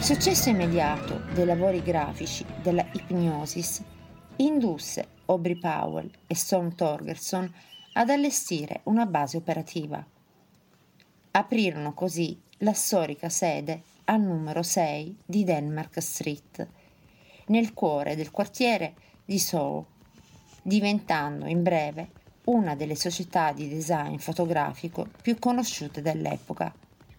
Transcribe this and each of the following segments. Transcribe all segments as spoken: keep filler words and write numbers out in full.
Il successo immediato dei lavori grafici della Hipgnosis indusse Aubrey Powell e Storm Thorgerson ad allestire una base operativa. Aprirono così la storica sede al numero sei di Denmark Street, nel cuore del quartiere di Soho, diventando in breve una delle società di design fotografico più conosciute dell'epoca.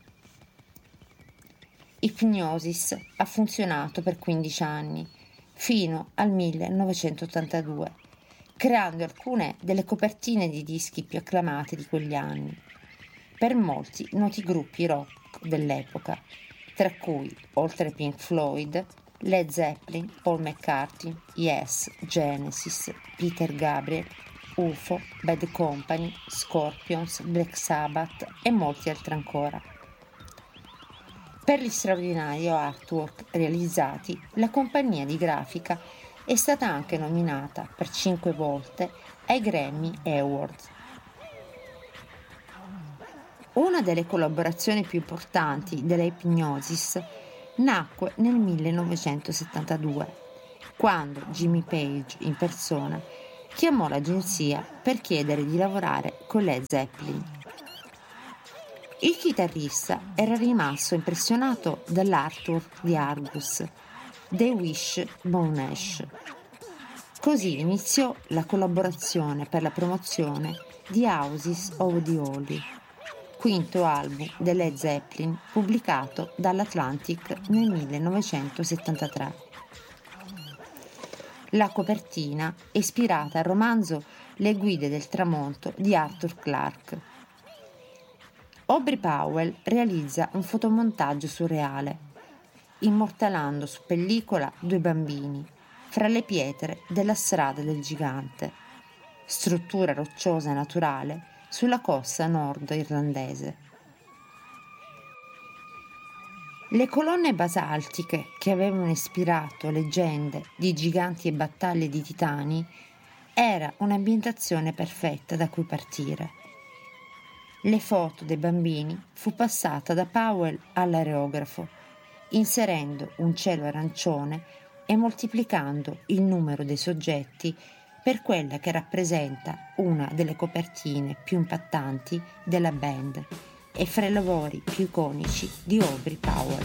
Hipgnosis ha funzionato per quindici anni, fino al millenovecentottantadue, creando alcune delle copertine di dischi più acclamate di quegli anni, per molti noti gruppi rock dell'epoca, tra cui, oltre a Pink Floyd, Led Zeppelin, Paul McCartney, Yes, Genesis, Peter Gabriel, U F O, Bad Company, Scorpions, Black Sabbath e molti altri ancora. Per gli straordinari artwork realizzati, la compagnia di grafica è stata anche nominata per cinque volte ai Grammy Awards. Una delle collaborazioni più importanti della Hipgnosis nacque nel millenovecentosettantadue, quando Jimmy Page in persona chiamò l'agenzia per chiedere di lavorare con Led Zeppelin. Il chitarrista era rimasto impressionato dall'artwork di Argus, The Wish Bone Ash. Così iniziò la collaborazione per la promozione di Houses of the Holy, quinto album dei Led Zeppelin pubblicato dall'Atlantic nel millenovecentosettantatré. La copertina è ispirata al romanzo Le guide del tramonto di Arthur Clarke. Aubrey Powell realizza un fotomontaggio surreale, immortalando su pellicola due bambini fra le pietre della strada del gigante, struttura rocciosa naturale sulla costa nord-irlandese. Le colonne basaltiche che avevano ispirato leggende di giganti e battaglie di titani era un'ambientazione perfetta da cui partire. Le foto dei bambini fu passata da Powell all'areografo, inserendo un cielo arancione e moltiplicando il numero dei soggetti per quella che rappresenta una delle copertine più impattanti della band e fra i lavori più iconici di Aubrey Powell.